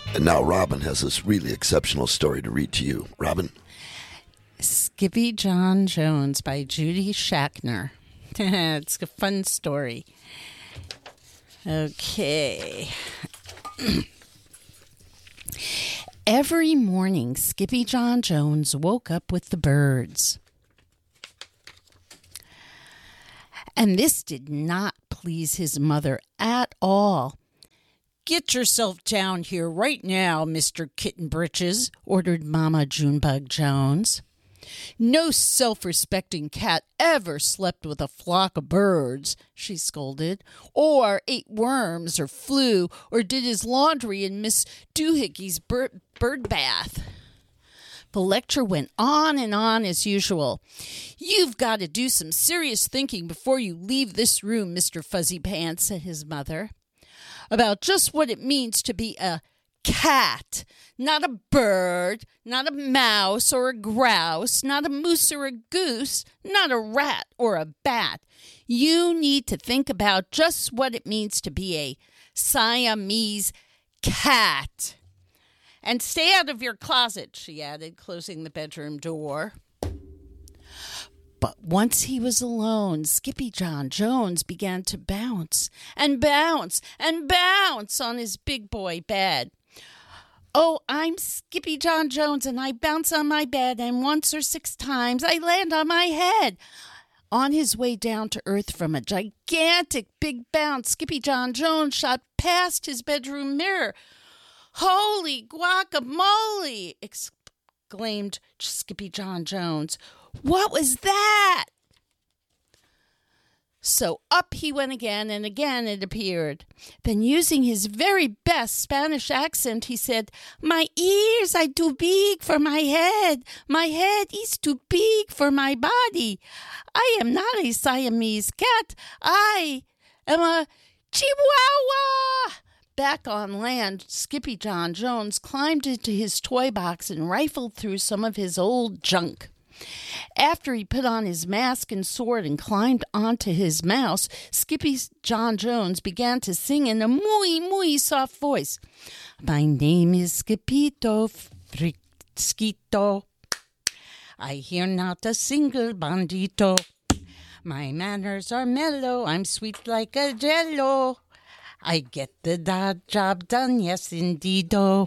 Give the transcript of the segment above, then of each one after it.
And now Robin has this really exceptional story to read to you. Robin? Skippy John Jones by Judy Schachner. It's a fun story. Okay. Every morning, Skippy John Jones woke up with the birds. And this did not please his mother at all. "Get yourself down here right now, Mr. Kitten Britches," ordered Mama Junebug Jones. "No self-respecting cat ever slept with a flock of birds," she scolded, "or ate worms, or flew, or did his laundry in Miss Doohickeys' bird bath." The lecture went on and on as usual. "You've got to do some serious thinking before you leave this room, Mr. Fuzzy Pants," said his mother, "about just what it means to be a cat, not a bird, not a mouse or a grouse, not a moose or a goose, not a rat or a bat. You need to think about just what it means to be a Siamese cat. And stay out of your closet," she added, closing the bedroom door. But once he was alone, Skippy John Jones began to bounce and bounce and bounce on his big boy bed. "Oh, I'm Skippy John Jones, and I bounce on my bed, and once or 6 times I land on my head." On his way down to earth from a gigantic big bounce, Skippy John Jones shot past his bedroom mirror. "Holy guacamole!" exclaimed Skippy John Jones. "What was that?" So up he went again, and again it appeared. Then, using his very best Spanish accent, he said, "My ears are too big for my head. My head is too big for my body. I am not a Siamese cat. I am a Chihuahua." Back on land, Skippy John Jones climbed into his toy box and rifled through some of his old junk. After he put on his mask and sword and climbed onto his mouse, Skippy John Jones began to sing in a muy soft voice. "My name is Skippito Frisquito. I hear not a single bandito. My manners are mellow. I'm sweet like a jello. I get the job done, yes, indeed-o."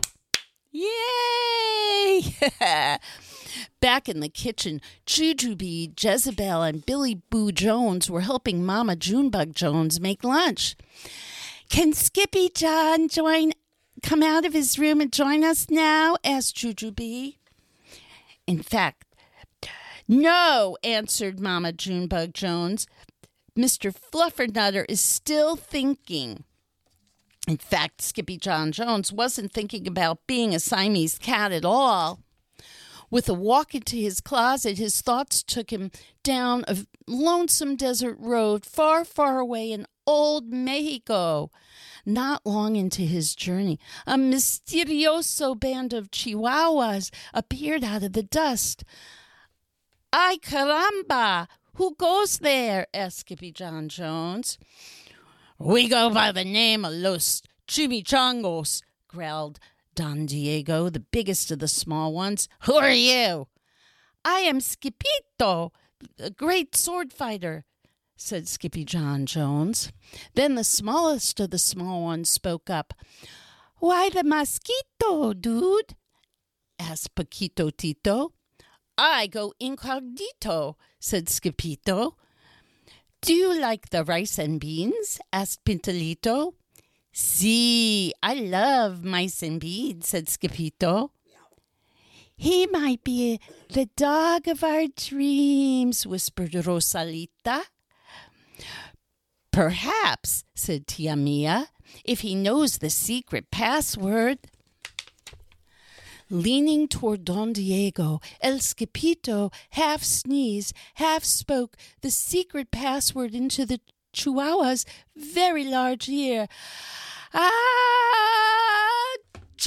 Yay! Back in the kitchen, Jujubee, Jezebel, and Billy Boo Jones were helping Mama Junebug Jones make lunch. "Can Skippy John come out of his room and join us now?" asked Jujubee. "In fact, no," answered Mama Junebug Jones. "Mr. Fluffernutter is still thinking." In fact, Skippy John Jones wasn't thinking about being a Siamese cat at all. With a walk into his closet, his thoughts took him down a lonesome desert road far, far away in old Mexico. Not long into his journey, a mysterioso band of Chihuahuas appeared out of the dust. "Ay, caramba! Who goes there?" asked Skippy John Jones. "We go by the name of Los Chimichangos," growled Don Diego, the biggest of the small ones. "Who are you?" "I am Skippito, a great sword fighter," said Skippy John Jones. Then the smallest of the small ones spoke up. "Why the mosquito, dude?" asked Paquito Tito. "I go incognito," said Skippito. "Do you like the rice and beans?" asked Pintalito. "See, I love mice and beans," said Skippito. "He might be the dog of our dreams," whispered Rosalita. "Perhaps," said Tia Mia, "if he knows the secret password." Leaning toward Don Diego, El Skippito half sneezed, half spoke the secret password into the Chihuahua's very large ear. "Ah-choo!"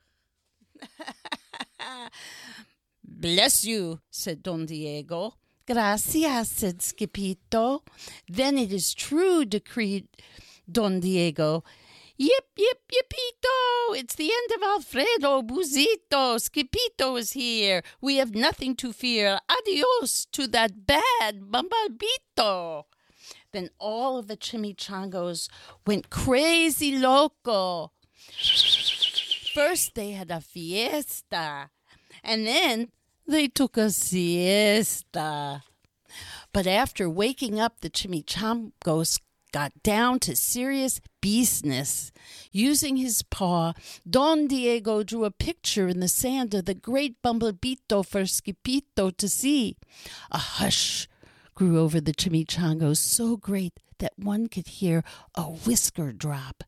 "Bless you," said Don Diego. "Gracias," said Skippito. "Then it is true," decreed Don Diego. Yip, yip, yippito! It's the end of Alfredo Busito. Skipito is here. We have nothing to fear. Adios to that bad Bumblebito. Then all of the chimichangos went crazy loco. First they had a fiesta, and then they took a siesta. But after waking up, the chimichangos got down to serious business. Using his paw, Don Diego drew a picture in the sand of the great Bumblebito for Skipito to see. A hush grew over the chimichangos, so great that one could hear a whisker drop.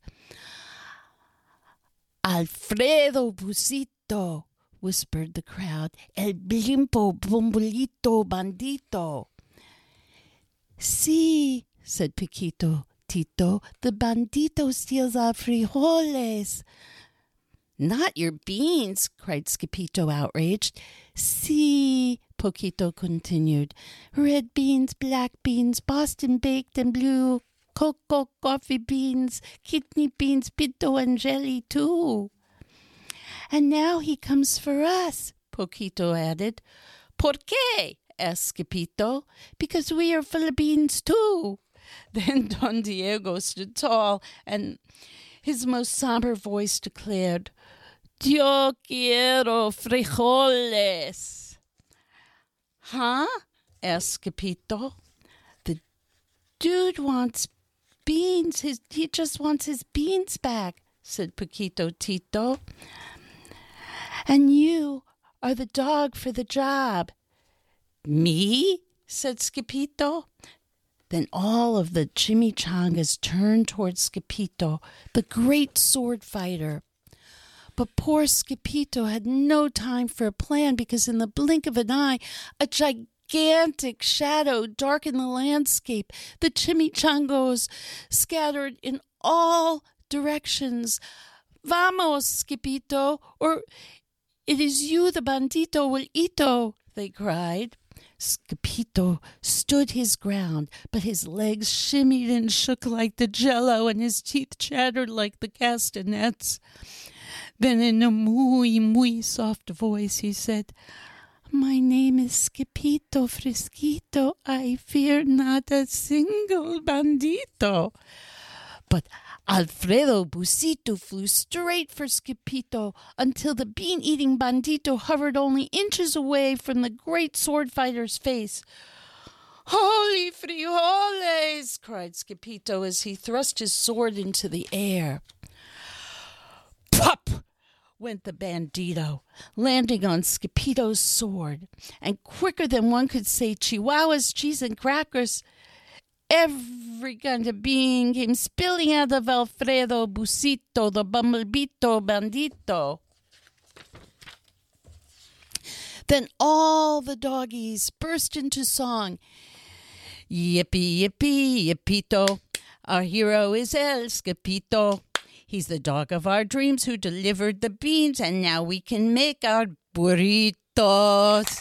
Alfredo Busito, whispered the crowd. El blimpo bumbulito bandito. See, said Paquito Tito, the bandito steals our frijoles. Not your beans, cried Skipito, outraged. See, Paquito continued, red beans, black beans, Boston baked and blue, cocoa, coffee beans, kidney beans, pinto and jelly too. And now he comes for us, Paquito added. ¿Por qué? asked Skipito. Because we are full of beans too. Then Don Diego stood tall, and his most somber voice declared, Yo quiero frijoles. Huh? asked Skipito. The dude wants beans. He just wants his beans back, said Paquito Tito. And you are the dog for the job. Me? said Skipito. Then all of the chimichangas turned towards Skipito, the great sword fighter. But poor Skipito had no time for a plan because in the blink of an eye, a gigantic shadow darkened the landscape. The chimichangos scattered in all directions. Vamos, Skipito, or it is you the bandito will eato, they cried. Skipito stood his ground, but his legs shimmied and shook like the jello, and his teeth chattered like the castanets. Then in a muy soft voice he said, My name is Skipito Frisquito. I fear not a single bandito. But Alfredo Busito flew straight for Skipito until the bean-eating bandito hovered only inches away from the great sword fighter's face. Holy frijoles! cried Skipito as he thrust his sword into the air. Pop! went the bandito, landing on Skipito's sword, and quicker than one could say chihuahuas, cheese, and crackers, every kind of bean came spilling out of Alfredo Busito, the Bumblebito bandito. Then all the doggies burst into song. Yippee, yippee, yippito. Our hero is El Skipito. He's the dog of our dreams who delivered the beans, and now we can make our burritos.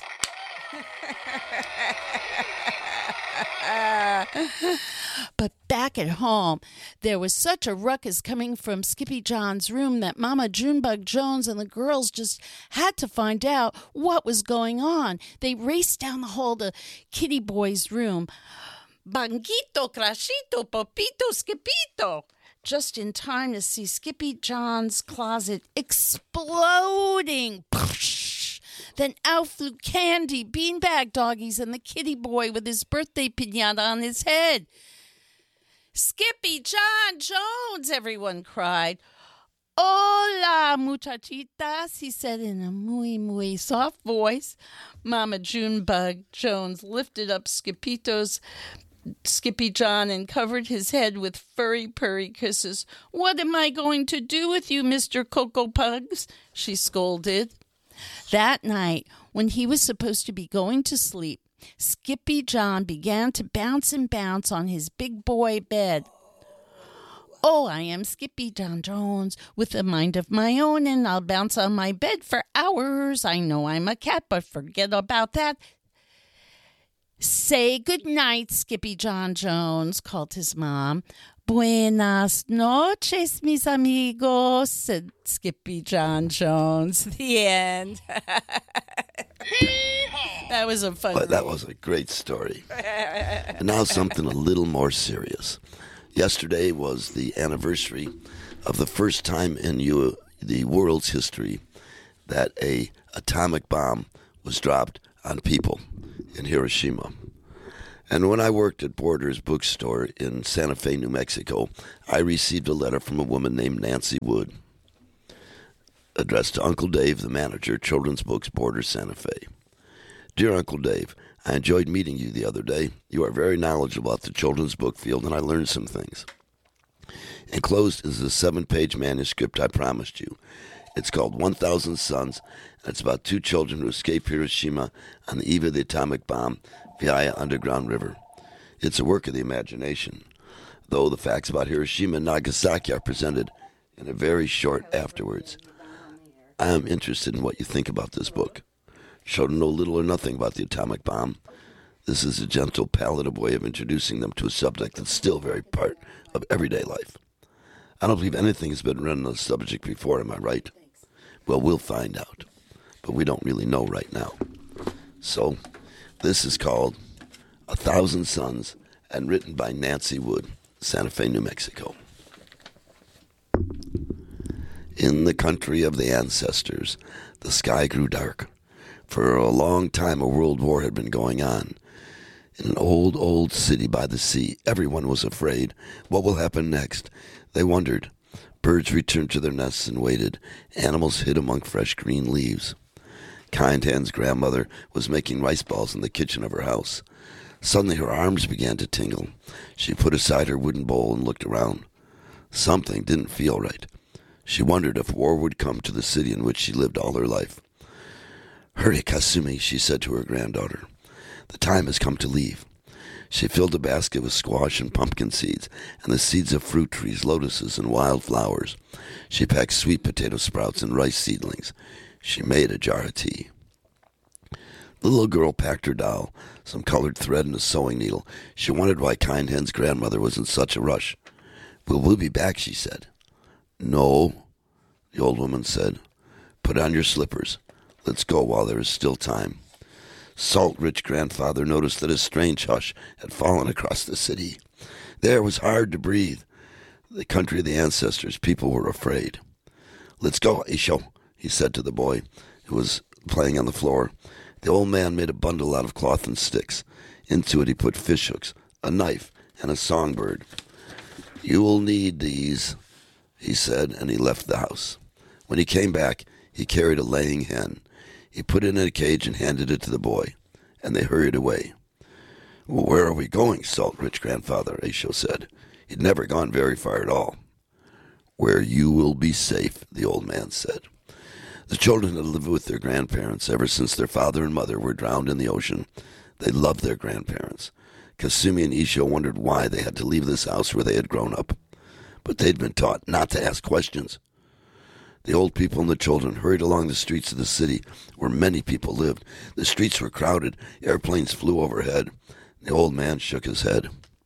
But back at home, there was such a ruckus coming from Skippy John's room that Mama Junebug Jones and the girls just had to find out what was going on. They raced down the hall to Kitty Boy's room. Banguito, Crashito, Popito, Skipito. Just in time to see Skippy John's closet exploding. Then out flew Candy, beanbag doggies, and the kitty boy with his birthday piñata on his head. Skippy John Jones, everyone cried. Hola, muchachitas, he said in a muy soft voice. Mama Junebug Jones lifted up Skippy John and covered his head with furry purry kisses. What am I going to do with you, Mr. Cocoa Pugs? She scolded. That night, when he was supposed to be going to sleep, Skippy John began to bounce and bounce on his big boy bed. Oh, I am Skippy John Jones with a mind of my own, and I'll bounce on my bed for hours. I know I'm a cat, but forget about that. Say good night, Skippy John Jones, called his mom. Buenas noches, mis amigos, said Skippy John Jones. The end. That was a fun But that was a great story. And now something a little more serious. Yesterday was the anniversary of the first time in the world's history that a atomic bomb was dropped on people in Hiroshima. And when I worked at Borders Bookstore in Santa Fe, New Mexico, I received a letter from a woman named Nancy Wood, addressed to Uncle Dave, the manager, Children's Books, Borders, Santa Fe. Dear Uncle Dave, I enjoyed meeting you the other day. You are very knowledgeable about the children's book field, and I learned some things. Enclosed is a 7-page manuscript I promised you. It's called 1,000 Suns, and it's about 2 children who escaped Hiroshima on the eve of the atomic bomb via underground river. It's a work of the imagination, though the facts about Hiroshima and Nagasaki are presented in a very short afterwards. I am interested in what you think about this book. Children know little or nothing about the atomic bomb. This is a gentle, palatable way of introducing them to a subject that's still very part of everyday life. I don't believe anything has been written on the subject before, am I right? Well, we'll find out, but we don't really know right now. So, this is called 1,000 Suns and written by Nancy Wood, Santa Fe, New Mexico. In the country of the ancestors, the sky grew dark. For a long time, a world war had been going on. In an old, old city by the sea, everyone was afraid. What will happen next? They wondered. Birds returned to their nests and waited. Animals hid among fresh green leaves. Kind Hand's grandmother was making rice balls in the kitchen of her house. Suddenly her arms began to tingle. She put aside her wooden bowl and looked around. Something didn't feel right. She wondered if war would come to the city in which she lived all her life. "Hurry, Kasumi," she said to her granddaughter. "The time has come to leave." She filled a basket with squash and pumpkin seeds and the seeds of fruit trees, lotuses, and wild flowers. She packed sweet potato sprouts and rice seedlings. She made a jar of tea. The little girl packed her doll, some colored thread, and a sewing needle. She wondered why Kind Hen's grandmother was in such a rush. We'll be back," she said. "No," the old woman said. "Put on your slippers. Let's go while there is still time." Salt-rich grandfather noticed that a strange hush had fallen across the city. There it was hard to breathe. The country of the ancestors, people were afraid. "Let's go, Isho," he said to the boy who was playing on the floor. The old man made a bundle out of cloth and sticks. Into it he put fish hooks, a knife, and a songbird. "You will need these," he said, and he left the house. When he came back, he carried a laying hen. He put it in a cage and handed it to the boy, and they hurried away. "Well, where are we going?" Salt-rich grandfather Isho said. He'd never gone very far at all. "Where you will be safe," the old man said. The children had lived with their grandparents ever since their father and mother were drowned in the ocean. They loved their grandparents. Kasumi and Isho wondered why they had to leave this house where they had grown up. But they'd been taught not to ask questions. The old people and the children hurried along the streets of the city where many people lived. The streets were crowded. Airplanes flew overhead. The old man shook his head.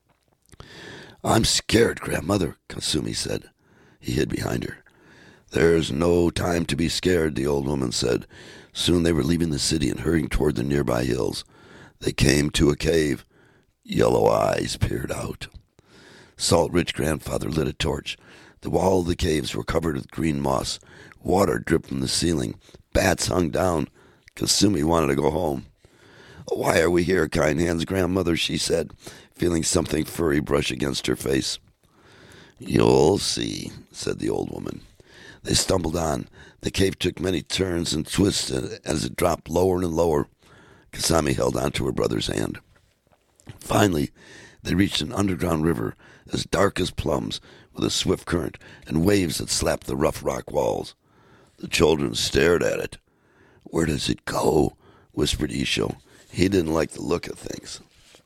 "I'm scared, grandmother," Kasumi said. He hid behind her. "There's no time to be scared," the old woman said. Soon they were leaving the city and hurrying toward the nearby hills. They came to a cave. Yellow eyes peered out. Salt-rich grandfather lit a torch. The wall of the caves were covered with green moss. Water dripped from the ceiling. Bats hung down. Kasumi wanted to go home. "Why are we here, Kind Hand's grandmother?" she said, feeling something furry brush against her face. "You'll see," said the old woman. They stumbled on. The cave took many turns and twists as it dropped lower and lower. Kasumi held onto her brother's hand. Finally, they reached an underground river as dark as plums, with a swift current and waves that slapped the rough rock walls. The children stared at it. "Where does it go?" whispered Isho. He didn't like the look of things.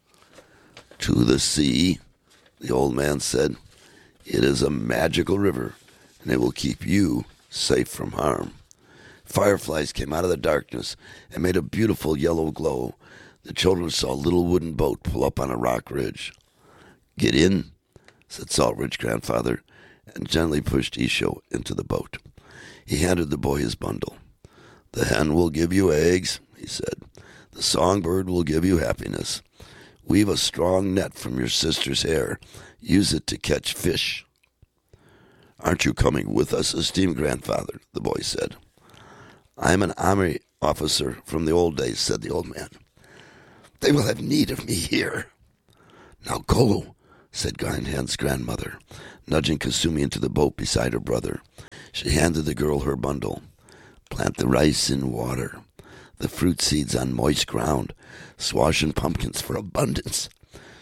"To the sea," the old man said. "It is a magical river, and it will keep you safe from harm." Fireflies came out of the darkness and made a beautiful yellow glow. The children saw a little wooden boat pull up on a rock ridge. "Get in," said Saltridge grandfather, and gently pushed Isho into the boat. He handed the boy his bundle. "The hen will give you eggs," he said. "The songbird will give you happiness. Weave a strong net from your sister's hair. Use it to catch fish." "Aren't you coming with us, esteemed grandfather?" the boy said. "I'm an army officer from the old days," said the old man. "They will have need of me here." "Now go," said Grindhand's grandmother, nudging Kasumi into the boat beside her brother. She handed the girl her bundle. "Plant the rice in water, the fruit seeds on moist ground, squash and pumpkins for abundance,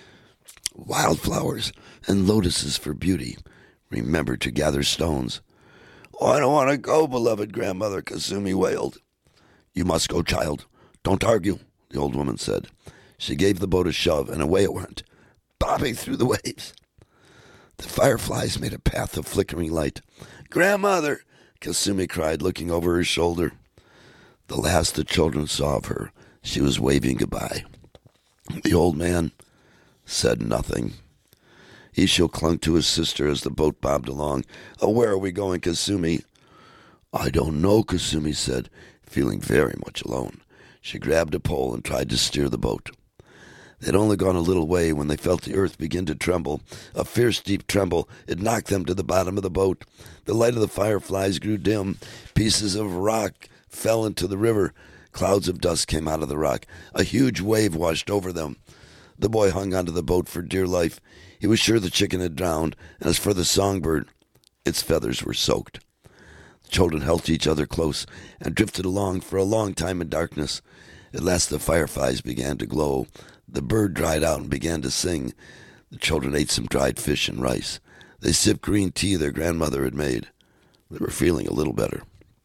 wildflowers and lotuses for beauty. Remember to gather stones." "Oh, I don't want to go, beloved grandmother," Kasumi wailed. "You must go, child. Don't argue," the old woman said. She gave the boat a shove, and away it went, bobbing through the waves. The fireflies made a path of flickering light. "Grandmother!" Kasumi cried, looking over her shoulder. The last the children saw of her, she was waving goodbye. The old man said nothing. Isho clung to his sister as the boat bobbed along. "Oh, where are we going, Kasumi?" "I don't know," Kasumi said, feeling very much alone. She grabbed a pole and tried to steer the boat. They had only gone a little way when they felt the earth begin to tremble. A fierce, deep tremble. It knocked them to the bottom of the boat. The light of the fireflies grew dim. Pieces of rock fell into the river. Clouds of dust came out of the rock. A huge wave washed over them. The boy hung onto the boat for dear life. He was sure the chicken had drowned, and as for the songbird, its feathers were soaked. The children held to each other close and drifted along for a long time in darkness. At last the fireflies began to glow. The bird dried out and began to sing. The children ate some dried fish and rice. They sipped green tea their grandmother had made. They were feeling a little better.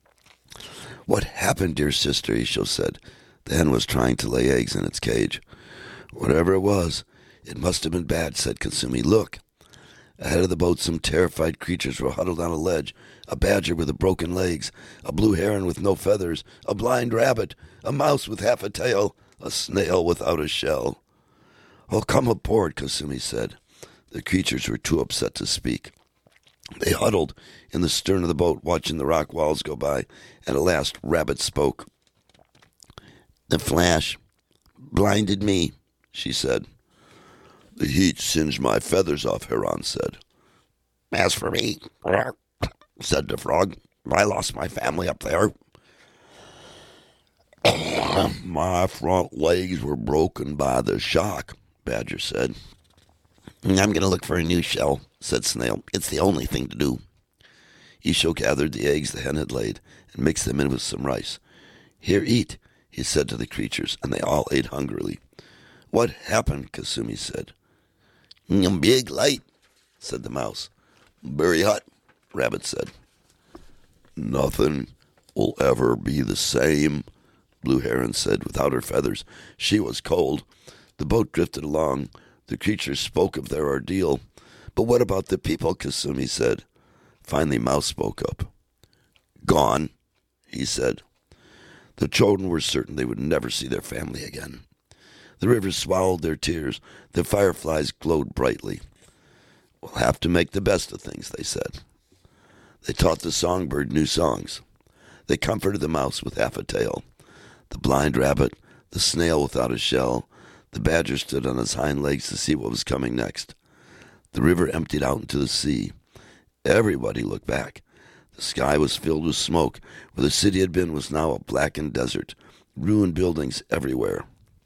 "What happened, dear sister?" Isho said. The hen was trying to lay eggs in its cage. "Whatever it was, it must have been bad," said Kasumi. "Look." Ahead of the boat, some terrified creatures were huddled on a ledge. A badger with broken legs, a blue heron with no feathers, a blind rabbit, a mouse with half a tail, a snail without a shell. "Oh, come aboard," Kasumi said. The creatures were too upset to speak. They huddled in the stern of the boat, watching the rock walls go by, and at last Rabbit spoke. "The flash blinded me," she said. "The heat singed my feathers off," Heron said. "As for me," said the frog, "I lost my family up there." "My front legs were broken by the shock," Badger said. "I'm going to look for a new shell," said Snail. "It's the only thing to do." Isho gathered the eggs the hen had laid and mixed them in with some rice. "Here, eat," he said to the creatures, and they all ate hungrily. "What happened?" Kasumi said. "Big light," said the mouse. "Very hot," Rabbit said. "Nothing will ever be the same," Blue Heron said without her feathers. She was cold. The boat drifted along. The creatures spoke of their ordeal. "But what about the people?" Kasumi said. Finally, Mouse spoke up. "Gone," he said. The children were certain they would never see their family again. The river swallowed their tears. The fireflies glowed brightly. "We'll have to make the best of things," they said. They taught the songbird new songs. They comforted the mouse with half a tail. The blind rabbit, the snail without a shell, the badger stood on his hind legs to see what was coming next. The river emptied out into the sea. Everybody looked back. The sky was filled with smoke. Where the city had been was now a blackened desert, ruined buildings everywhere.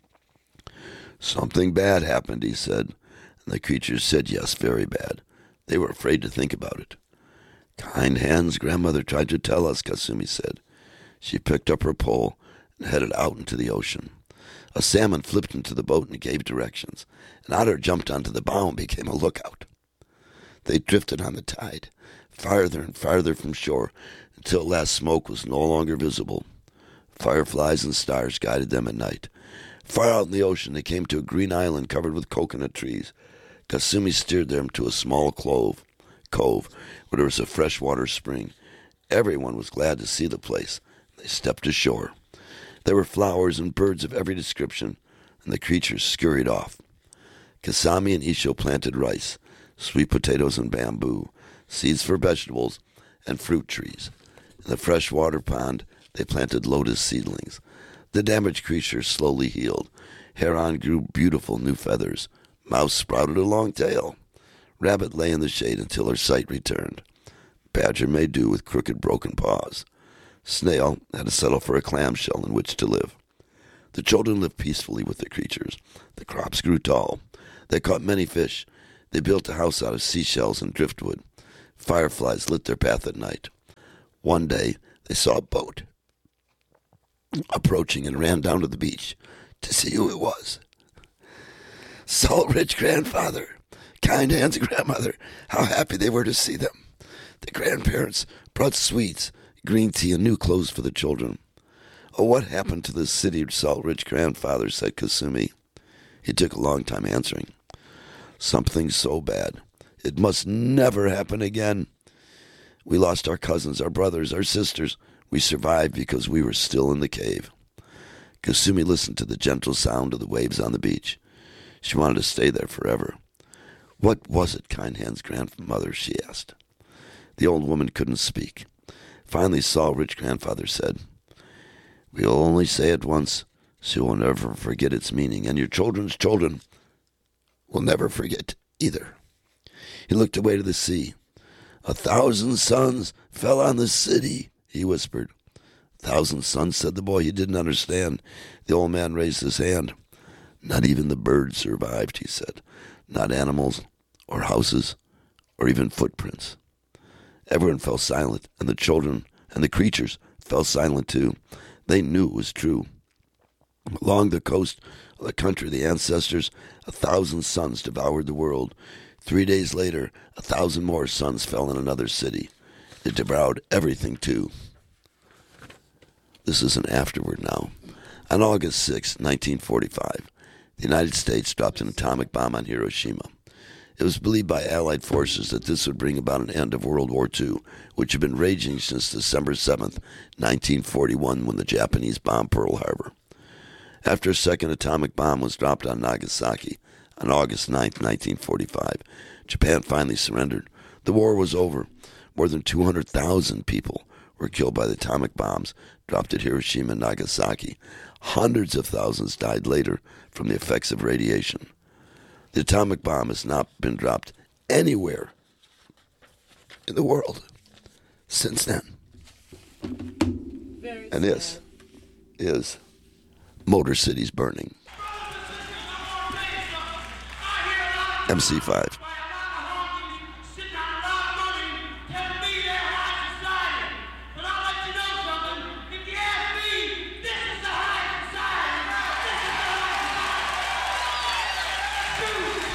"Something bad happened," he said, and the creatures said yes, very bad. They were afraid to think about it. "Kind Hand's grandmother tried to tell us," Kasumi said. She picked up her pole and headed out into the ocean. A salmon flipped into the boat and gave directions. An otter jumped onto the bow and became a lookout. They drifted on the tide, farther and farther from shore, until at last smoke was no longer visible. Fireflies and stars guided them at night. Far out in the ocean, they came to a green island covered with coconut trees. Kasumi steered them to a small cove, where there was a freshwater spring. Everyone was glad to see the place. They stepped ashore. There were flowers and birds of every description. and the creatures scurried off. Kasami and Isho planted rice, sweet potatoes and bamboo, seeds for vegetables, and fruit trees. In the freshwater pond, they planted lotus seedlings. The damaged creatures slowly healed. Heron grew beautiful new feathers. Mouse sprouted a long tail. Rabbit lay in the shade until her sight returned. Badger made do with crooked, broken paws. Snail had to settle for a clamshell in which to live. The children lived peacefully with the creatures. The crops grew tall. They caught many fish. They built a house out of seashells and driftwood. Fireflies lit their path at night. One day, they saw a boat approaching and ran down to the beach to see who it was. Salt Ridge grandfather, Kind Hand's grandmother, how happy they were to see them. The grandparents brought sweets, green tea, and new clothes for the children. Oh, what happened to the city, Salt Ridge grandfather, said Kasumi. He took a long time answering. Something so bad. It must never happen again. We lost our cousins, our brothers, our sisters. We survived because we were still in the cave. Kasumi listened to the gentle sound of the waves on the beach. She wanted to stay there forever. What was it, Kind Hand's grandmother, she asked. The old woman couldn't speak. Finally, Salt Ridge grandfather said, We'll only say it once, so you'll never forget its meaning, and your children's children will never forget either. He looked away to the sea. 1,000 suns fell on the city, he whispered. 1,000 suns, said the boy. He didn't understand. The old man raised his hand. Not even the birds survived, he said. Not animals, or houses, or even footprints. Everyone fell silent, and the children and the creatures fell silent too. They knew it was true. Along the coast of the country of the ancestors, 1,000 suns devoured the world. 3 days later, 1,000 more suns fell in another city. It devoured everything too. This is an afterword now. On August 6, 1945, the United States dropped an atomic bomb on Hiroshima. It was believed by Allied forces that this would bring about an end of World War II, which had been raging since December 7, 1941, when the Japanese bombed Pearl Harbor. After a second atomic bomb was dropped on Nagasaki on August 9, 1945, Japan finally surrendered. The war was over. More than 200,000 people were killed by the atomic bombs dropped at Hiroshima and Nagasaki. Hundreds of thousands died later from the effects of radiation. The atomic bomb has not been dropped anywhere in the world since then. And this is Motor City's Burning. MC5.